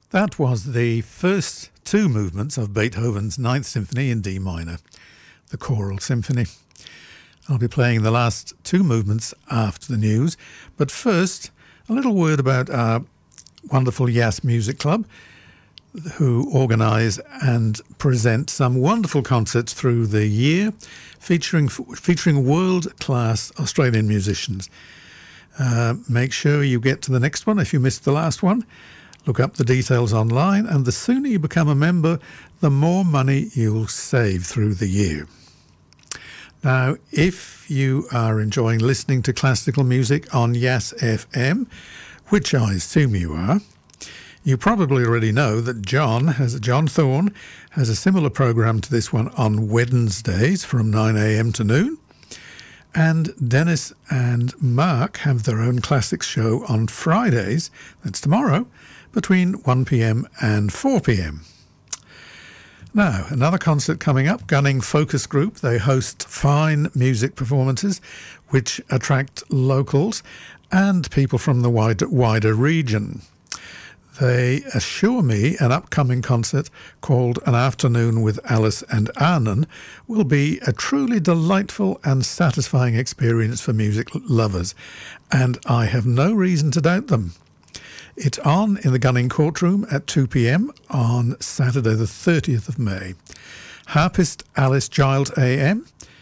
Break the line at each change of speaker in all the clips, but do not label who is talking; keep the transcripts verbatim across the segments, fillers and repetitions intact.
That was the first two movements of Beethoven's Ninth Symphony in D minor, the Choral Symphony. I'll be playing the last two movements after the news, but first, a little word about our wonderful Yass Music Club, who organise and present some wonderful concerts through the year, featuring featuring world-class Australian musicians. Uh, make sure you get to the next one if you missed the last one. Look up the details online, and the sooner you become a member, the more money you'll save through the year. Now, if you are enjoying listening to classical music on Yass F M, which I assume you are, you probably already know that John has John Thorne has a similar program to this one on Wednesdays from nine a.m. to noon. And Dennis and Mark have their own classics show on Fridays, that's tomorrow, between one p.m. and four p.m. Now, another concert coming up, Gunning Focus Group. They host fine music performances which attract locals and people from the wider, wider region. They assure me an upcoming concert called An Afternoon with Alice and Arnon will be a truly delightful and satisfying experience for music lovers, and I have no reason to doubt them. It's on in the Gunning Courtroom at two p.m. on Saturday the thirtieth of May. Harpist Alice Giles A M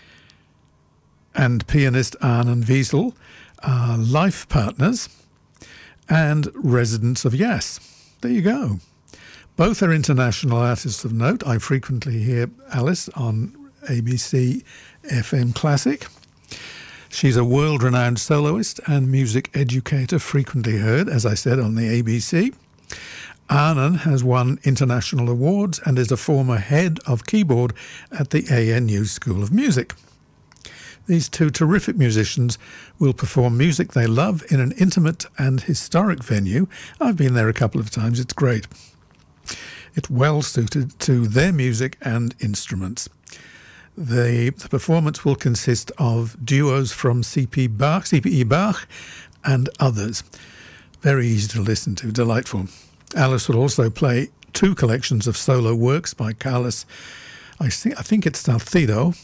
and pianist Arnon Wiesel are life partners and residents of Yass. There you go. Both are international artists of note. I frequently hear Alice on A B C F M Classic. She's a world-renowned soloist and music educator, frequently heard, as I said, on the A B C. Arnon has won international awards and is a former head of keyboard at the A N U School of Music. These two terrific musicians will perform music they love in an intimate and historic venue. I've been there a couple of times. It's great. It's well suited to their music and instruments. The, the performance will consist of duos from C P Bach, C P E Bach and others. Very easy to listen to, delightful. Alice will also play two collections of solo works by Carlos, I think, I think it's Salcedo,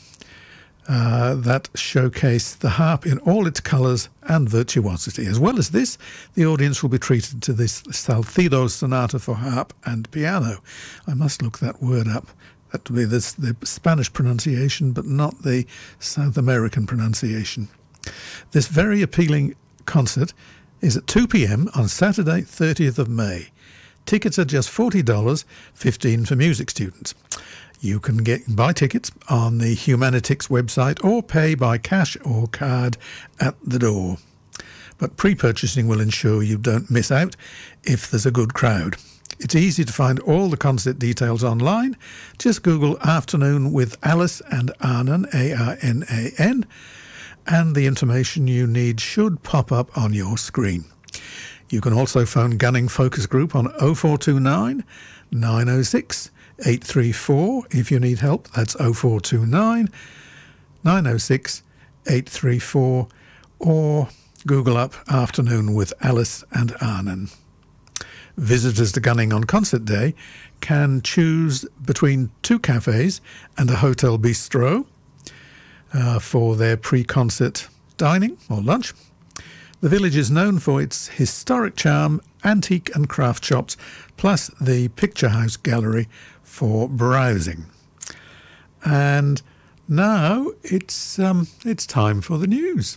uh, that showcase the harp in all its colours and virtuosity. As well as this, the audience will be treated to this Salcedo Sonata for harp and piano. I must look that word up. That would be this, the Spanish pronunciation, but not the South American pronunciation. This very appealing concert is at two p.m. on Saturday, thirtieth of May. Tickets are just forty dollars, fifteen dollars for music students. You can get buy tickets on the Humanitix website or pay by cash or card at the door. But pre-purchasing will ensure you don't miss out if there's a good crowd. It's easy to find all the concert details online. Just Google Afternoon with Alice and Arnon, A R N A N, and the information you need should pop up on your screen. You can also phone Gunning Focus Group on oh four two nine, nine oh six, eight three four if you need help. That's oh four two nine, nine oh six, eight three four, or Google up Afternoon with Alice and Arnon. Visitors to Gunning on concert day can choose between two cafes and a hotel bistro uh, for their pre-concert dining or lunch. The village is known for its historic charm, antique and craft shops, plus the Picture House Gallery for browsing. And now it's um, it's time for the news.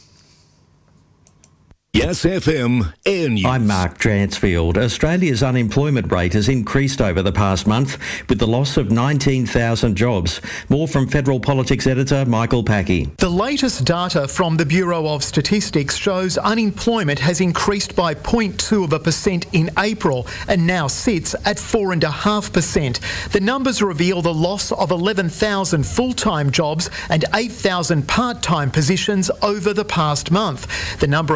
Yass F M Air News.
I'm Mark Dransfield. Australia's unemployment rate has increased over the past month with the loss of nineteen thousand jobs. More from Federal Politics editor Michael Packey.
The latest data from the Bureau of Statistics shows unemployment has increased by zero point two of a percent in April and now sits at four point five percent. The numbers reveal the loss of eleven thousand full-time jobs and eight thousand part-time positions over the past month. The number of people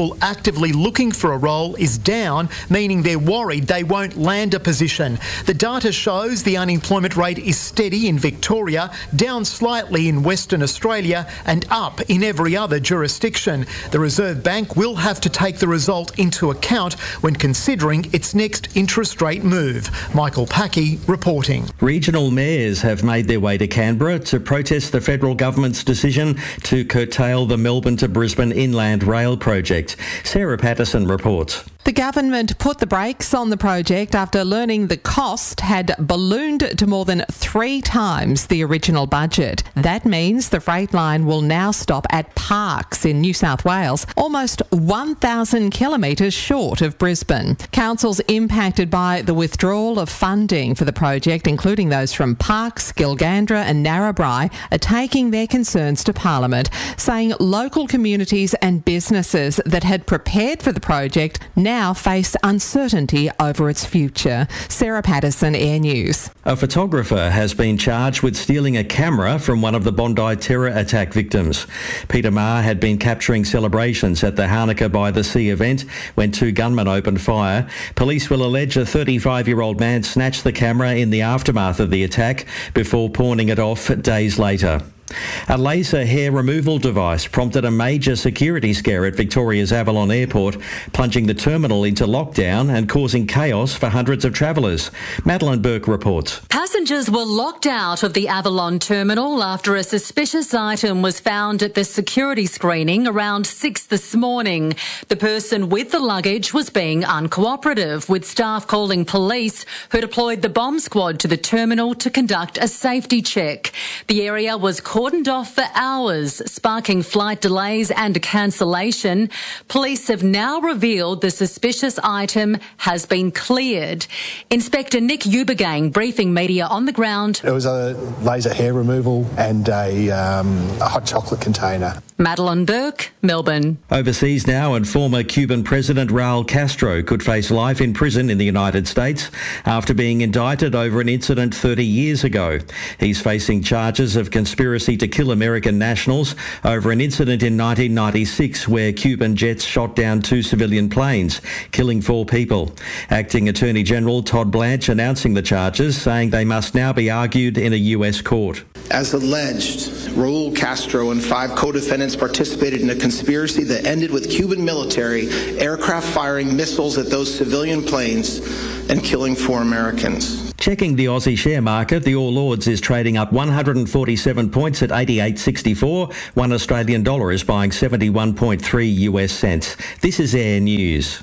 people actively looking for a role is down, meaning they're worried they won't land a position. The data shows the unemployment rate is steady in Victoria, down slightly in Western Australia and up in every other jurisdiction. The Reserve Bank will have to take the result into account when considering its next interest rate move. Michael Packey reporting.
Regional mayors have made their way to Canberra to protest the federal government's decision to curtail the Melbourne to Brisbane Inland Rail project. Sarah Patterson reports.
The government put the brakes on the project after learning the cost had ballooned to more than three times the original budget. That means the freight line will now stop at Parkes in New South Wales, almost one thousand kilometres short of Brisbane. Councils impacted by the withdrawal of funding for the project, including those from Parkes, Gilgandra and Narrabri, are taking their concerns to Parliament, saying local communities and businesses that had prepared for the project now now face uncertainty over its future. Sarah Patterson, Air News.
A photographer has been charged with stealing a camera from one of the Bondi terror attack victims. Peter Maher had been capturing celebrations at the Hanukkah by the Sea event when two gunmen opened fire. Police will allege a thirty-five-year-old man snatched the camera in the aftermath of the attack before pawning it off days later. A laser hair removal device prompted a major security scare at Victoria's Avalon Airport, plunging the terminal into lockdown and causing chaos for hundreds of travellers. Madeline Burke reports.
Passengers were locked out of the Avalon terminal after a suspicious item was found at the security screening around six this morning. The person with the luggage was being uncooperative, with staff calling police, who deployed the bomb squad to the terminal to conduct a safety check. The area was cordoned off for hours, sparking flight delays and a cancellation. Police have now revealed the suspicious item has been cleared. Inspector Nick Ubergang briefing media on the ground.
It was a laser hair removal and a, um, a hot chocolate container.
Madeline Burke, Melbourne.
Overseas now, and former Cuban President Raul Castro could face life in prison in the United States after being indicted over an incident thirty years ago. He's facing charges of conspiracy to kill American nationals over an incident in nineteen ninety-six where Cuban jets shot down two civilian planes, killing four people. Acting Attorney General Todd Blanche announcing the charges, saying they must now be argued in a U S court.
As alleged, Raul Castro and five co-defendants participated in a conspiracy that ended with Cuban military aircraft firing missiles at those civilian planes and killing four Americans.
Checking the Aussie share market, the All Ords is trading up one hundred forty-seven points at eighty-eight sixty-four. One Australian dollar is buying seventy-one point three U S cents. This is Air News.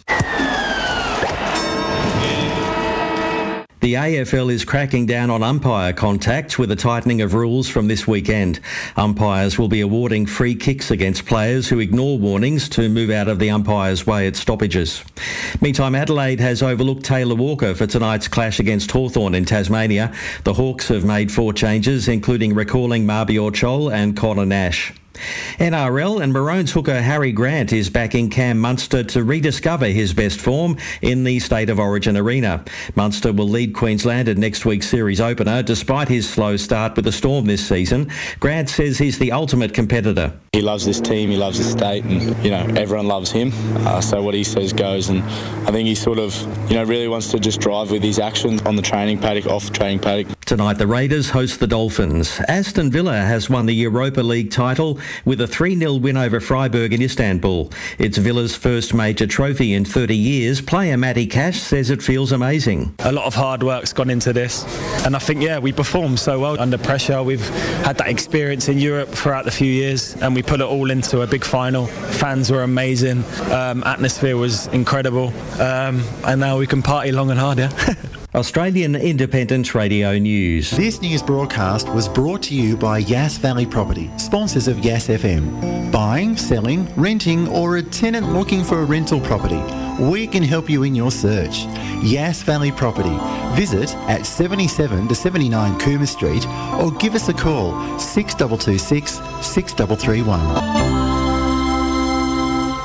The A F L is cracking down on umpire contact with a tightening of rules from this weekend. Umpires will be awarding free kicks against players who ignore warnings to move out of the umpire's way at stoppages. Meantime, Adelaide has overlooked Taylor Walker for tonight's clash against Hawthorn in Tasmania. The Hawks have made four changes, including recalling Mabior Chol and Connor Nash. N R L and Maroons hooker Harry Grant is backing Cam Munster to rediscover his best form in the State of Origin arena. Munster will lead Queensland at next week's series opener despite his slow start with the Storm this season. Grant says he's the ultimate competitor.
He loves this team, he loves the state, and, you know, everyone loves him. Uh, so what he says goes, and I think he sort of, you know, really wants to just drive with his actions on the training paddock, off the training paddock.
Tonight, the Raiders host the Dolphins. Aston Villa has won the Europa League title with a three nil win over Freiburg in Istanbul. It's Villa's first major trophy in thirty years. Player Matty Cash says it feels amazing.
A lot of hard work's gone into this, and I think, yeah, we performed so well under pressure. We've had that experience in Europe throughout the few years, and we put it all into a big final. Fans were amazing, um, atmosphere was incredible, um, and now we can party long and hard, yeah?
Australian Independent Radio News.
This news broadcast was brought to you by Yass Valley Property, sponsors of Yass F M. Buying, selling, renting, or a tenant looking for a rental property, we can help you in your search. Yass Valley Property. Visit at seventy-seven to seventy-nine Cooma Street or give us a call six two two six, six three three one.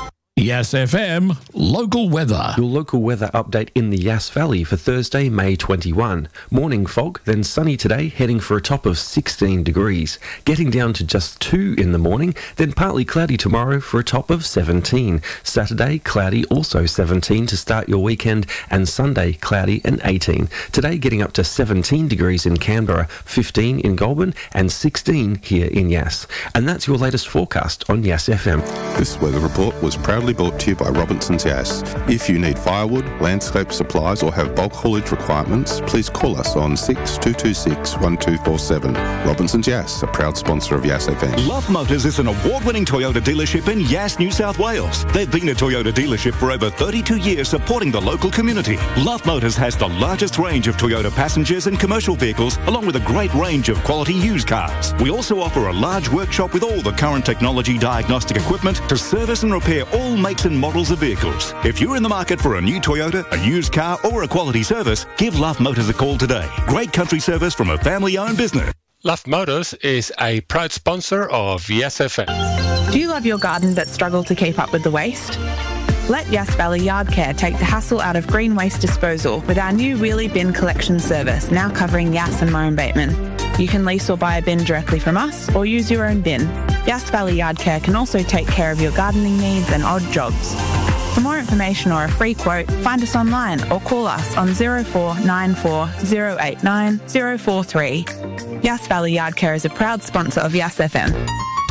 Yass F M local weather.
Your local weather update in the Yass Valley for Thursday, May twenty-first. Morning fog, then sunny today, heading for a top of sixteen degrees. Getting down to just two in the morning, then partly cloudy tomorrow for a top of seventeen. Saturday, cloudy, also seventeen to start your weekend, and Sunday, cloudy and eighteen. Today, getting up to seventeen degrees in Canberra, fifteen in Goulburn, and sixteen here in Yass. And that's your latest forecast on Yass F M.
This weather report was proudly brought to you by Robinson's Yass. If you need firewood, landscape supplies or have bulk haulage requirements, please call us on six two two six, one two four seven. Robinson's Yass, a proud sponsor of Yass F M.
Love Motors is an award-winning Toyota dealership in Yass, New South Wales. They've been a Toyota dealership for over thirty-two years, supporting the local community. Love Motors has the largest range of Toyota passengers and commercial vehicles, along with a great range of quality used cars. We also offer a large workshop with all the current technology diagnostic equipment to service and repair all makes and models of vehicles. If you're in the market for a new Toyota, a used car or a quality service, give Love Motors a call today. Great country service from a family-owned business.
Love Motors is a proud sponsor of Yass F M.
Do you love your garden but struggle to keep up with the waste? Let Yass Valley Yard Care take the hassle out of green waste disposal with our new wheelie bin collection service, now covering Yass and Murrin Bateman. You can lease or buy a bin directly from us or use your own bin. Yass Valley Yard Care can also take care of your gardening needs and odd jobs. For more information or a free quote, find us online or call us on zero four nine four, zero eight nine, zero four three. Yass Valley Yard Care is a proud sponsor of Yass F M.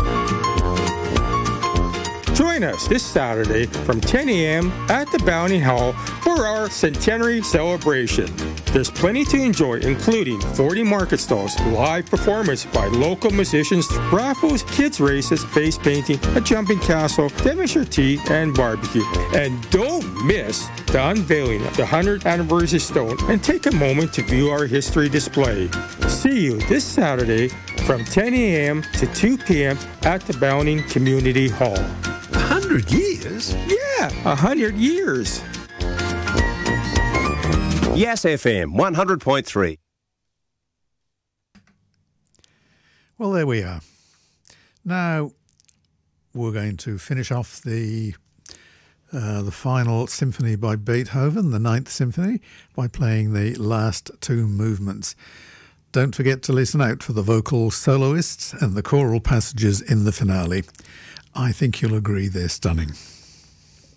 Join us this Saturday from ten a.m. at the Bounty Hall for our centenary celebration. There's plenty to enjoy, including forty market stalls, live performance by local musicians, raffles, kids races, face painting, a jumping castle, Devonshire tea, and barbecue. And don't miss the unveiling of the one hundredth anniversary stone and take a moment to view our history display. See you this Saturday from ten a.m. to two p.m. at the Bounty Community Hall.
A hundred years?
Yeah, a hundred years.
Yass F M, one hundred point three.
Well, there we are. Now we're going to finish off the uh, the final symphony by Beethoven, the Ninth Symphony, by playing the last two movements. Don't forget to listen out for the vocal soloists and the choral passages in the finale. I think you'll agree they're stunning.